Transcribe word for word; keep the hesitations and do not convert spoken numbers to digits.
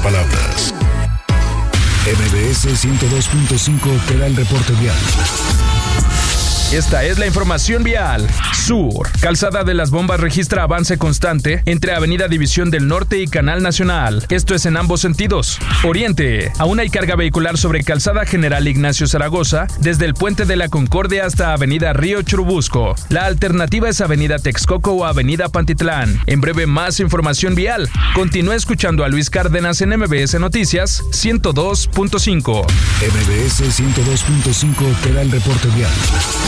palabras. M B S ciento dos punto cinco te da el reporte vial. Esta es la información vial. Sur. Calzada de las Bombas registra avance constante entre Avenida División del Norte y Canal Nacional. Esto es en ambos sentidos. Oriente. Aún hay carga vehicular sobre Calzada General Ignacio Zaragoza, desde el Puente de la Concordia hasta Avenida Río Churubusco. La alternativa es Avenida Texcoco o Avenida Pantitlán. En breve, más información vial. Continúa escuchando a Luis Cárdenas en M B S Noticias ciento dos punto cinco. M B S ciento dos punto cinco te da el reporte vial.